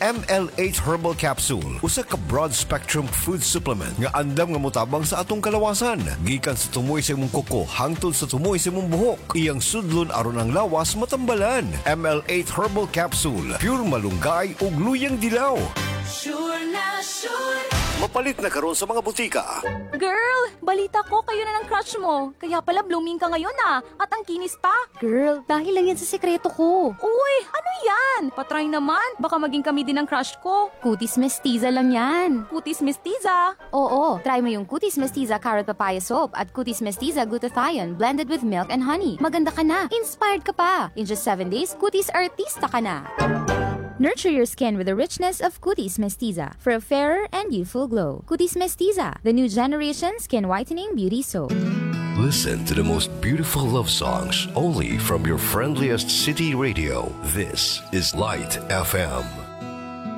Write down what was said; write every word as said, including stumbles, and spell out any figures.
M L eight Herbal Capsule, usa ka broad spectrum food supplement nga andam nga motabang sa atong kalawasan. Gikan sa tumoy sa imong kuko hangtod sa tumoy sa imong buhok. Iyang sudlon aron ang lawas matambalan. M L eight Herbal Capsule, pure malunggay ug luyang dilaw. Sure na sure. Mapalit na karon sa mga butika. Girl, balita ko kayo na ng crush mo. Kaya pala blooming ka ngayon ah. At ang kinis pa. Girl, dahil lang yan sa sekreto ko. Uy, ano yan? Patry naman. Baka maging kami din ang crush ko. Cutis Mestiza lang yan. Cutis Mestiza. Oo, try mo yung Cutis Mestiza Carrot Papaya Soap at Cutis Mestiza Glutathione blended with milk and honey. Maganda ka na. Inspired ka pa. In just seven days, Cutis Artista ka na. Nurture your skin with the richness of Cutis Mestiza for a fairer and youthful glow. Cutis Mestiza, the new generation skin whitening beauty soap. Listen to the most beautiful love songs only from your friendliest city radio. This is Light F M.